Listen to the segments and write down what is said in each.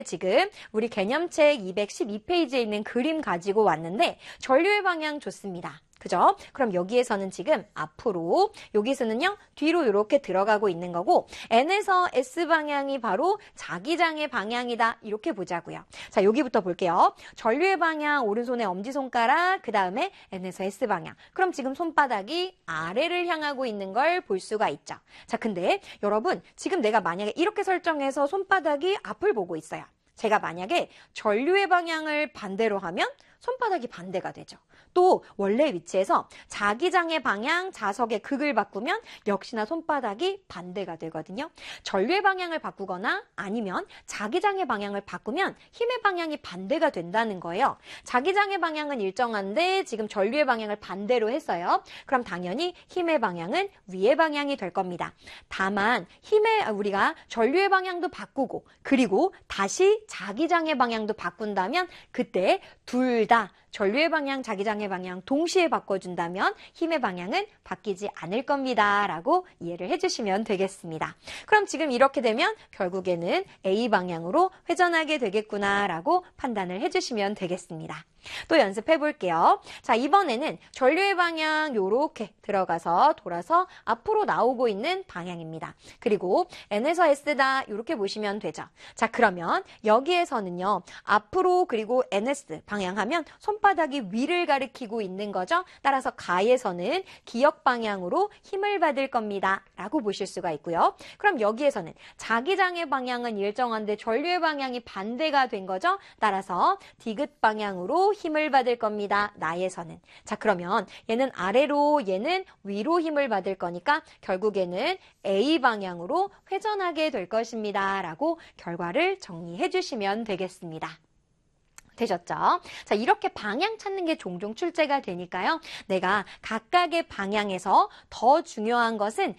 지금 우리 개념책 212페이지에 있는 그림 가지고 왔는데 전류의 방향 좋습니다. 그죠? 그럼 여기에서는 지금 앞으로, 여기서는요, 뒤로 이렇게 들어가고 있는 거고, N에서 S 방향이 바로 자기장의 방향이다. 이렇게 보자고요. 자, 여기부터 볼게요. 전류의 방향, 오른손의 엄지손가락, 그 다음에 N에서 S 방향. 그럼 지금 손바닥이 아래를 향하고 있는 걸 볼 수가 있죠. 자, 근데 여러분, 지금 내가 만약에 이렇게 설정해서 손바닥이 앞을 보고 있어요. 제가 만약에 전류의 방향을 반대로 하면 손바닥이 반대가 되죠. 또 원래 위치에서 자기장의 방향, 자석의 극을 바꾸면 역시나 손바닥이 반대가 되거든요. 전류의 방향을 바꾸거나 아니면 자기장의 방향을 바꾸면 힘의 방향이 반대가 된다는 거예요. 자기장의 방향은 일정한데 지금 전류의 방향을 반대로 했어요. 그럼 당연히 힘의 방향은 위의 방향이 될 겁니다. 다만 우리가 전류의 방향도 바꾸고 그리고 다시 자기장의 방향도 바꾼다면 그때 둘 다 전류의 방향, 자기장의 방향 동시에 바꿔준다면 힘의 방향은 바뀌지 않을 겁니다. 라고 이해를 해주시면 되겠습니다. 그럼 지금 이렇게 되면 결국에는 A 방향으로 회전하게 되겠구나 라고 판단을 해주시면 되겠습니다. 또 연습해 볼게요. 자, 이번에는 전류의 방향 요렇게 들어가서 돌아서 앞으로 나오고 있는 방향입니다. 그리고 N에서 S다 이렇게 보시면 되죠. 자, 그러면 여기에서는요. 앞으로 그리고 NS 방향하면 손바닥이 위를 가리키고 있는 거죠. 따라서 가에서는 기역 방향으로 힘을 받을 겁니다. 라고 보실 수가 있고요. 그럼 여기에서는 자기장의 방향은 일정한데 전류의 방향이 반대가 된 거죠. 따라서 디귿 방향으로 힘을 받을 겁니다. 나에서는. 자, 그러면 얘는 아래로 얘는 위로 힘을 받을 거니까 결국에는 A 방향으로 회전하게 될 것입니다. 라고 결과를 정리해 주시면 되겠습니다. 되셨죠? 자, 이렇게 방향 찾는 게 종종 출제가 되니까요. 내가 각각의 방향에서 더 중요한 것은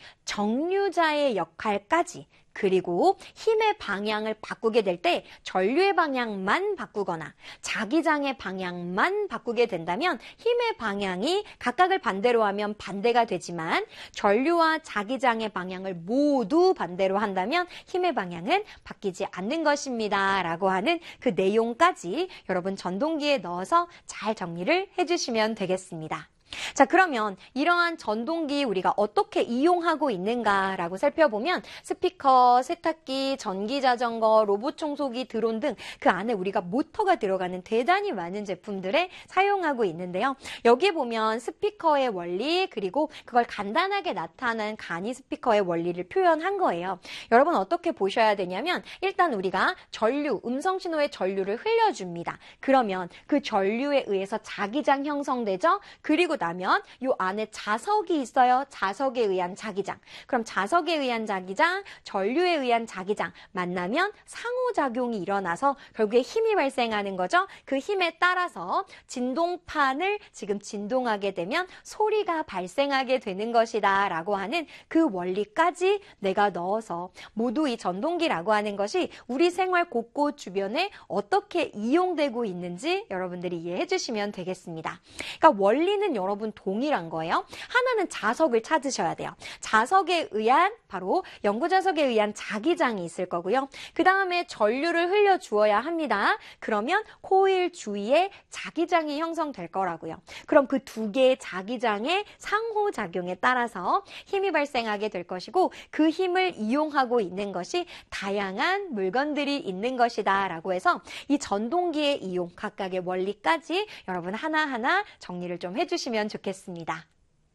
정류자의 역할까지 그리고 힘의 방향을 바꾸게 될 때 전류의 방향만 바꾸거나 자기장의 방향만 바꾸게 된다면 힘의 방향이 각각을 반대로 하면 반대가 되지만 전류와 자기장의 방향을 모두 반대로 한다면 힘의 방향은 바뀌지 않는 것입니다. 라고 하는 그 내용까지 여러분 전동기에 넣어서 잘 정리를 해주시면 되겠습니다. 자, 그러면 이러한 전동기 우리가 어떻게 이용하고 있는가라고 살펴보면 스피커, 세탁기, 전기자전거, 로봇 청소기, 드론 등 그 안에 우리가 모터가 들어가는 대단히 많은 제품들에 사용하고 있는데요. 여기에 보면 스피커의 원리 그리고 그걸 간단하게 나타낸 간이 스피커의 원리를 표현한 거예요. 여러분 어떻게 보셔야 되냐면 일단 우리가 전류, 음성신호의 전류를 흘려줍니다. 그러면 그 전류에 의해서 자기장 형성되죠. 그리고 나면 이 안에 자석이 있어요. 자석에 의한 자기장. 그럼 자석에 의한 자기장, 전류에 의한 자기장 만나면 상호작용이 일어나서 결국에 힘이 발생하는 거죠. 그 힘에 따라서 진동판을 지금 진동하게 되면 소리가 발생하게 되는 것이다 라고 하는 그 원리까지 내가 넣어서 모두 이 전동기라고 하는 것이 우리 생활 곳곳 주변에 어떻게 이용되고 있는지 여러분들이 이해해 주시면 되겠습니다. 그러니까 원리는 여러분 동일한 거예요. 하나는 자석을 찾으셔야 돼요. 자석에 의한 바로 연구자석에 의한 자기장이 있을 거고요. 그 다음에 전류를 흘려주어야 합니다. 그러면 코일 주위에 자기장이 형성될 거라고요. 그럼 그 두 개의 자기장의 상호작용에 따라서 힘이 발생하게 될 것이고 그 힘을 이용하고 있는 것이 다양한 물건들이 있는 것이다 라고 해서 이 전동기의 이용 각각의 원리까지 여러분 하나하나 정리를 좀 해주시면 좋겠습니다.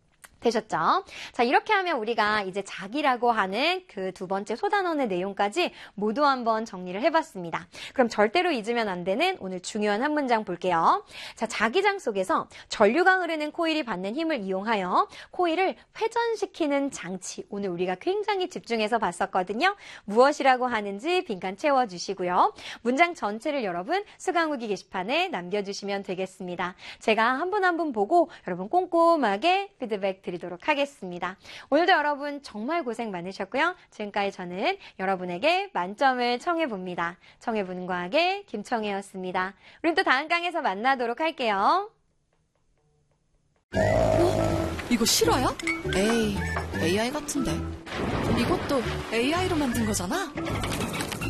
되셨죠? 자, 이렇게 하면 우리가 이제 자기라고 하는 그 두 번째 소단원의 내용까지 모두 한번 정리를 해봤습니다. 그럼 절대로 잊으면 안 되는 오늘 중요한 한 문장 볼게요. 자, 자기장 속에서 전류가 흐르는 코일이 받는 힘을 이용하여 코일을 회전시키는 장치. 오늘 우리가 굉장히 집중해서 봤었거든요. 무엇이라고 하는지 빈칸 채워주시고요. 문장 전체를 여러분 수강후기 게시판에 남겨주시면 되겠습니다. 제가 한 분 한 분 보고 여러분 꼼꼼하게 피드백 드리도록 하겠습니다. 오늘도 여러분 정말 고생 많으셨고요. 지금까지 저는 여러분에게 만점을 청해봅니다. 청해보는 과학의 김청혜였습니다. 우린 또 다음 강에서 만나도록 할게요. 이거 실화야? 에이, AI 같은데. 이것도 AI로 만든 거잖아?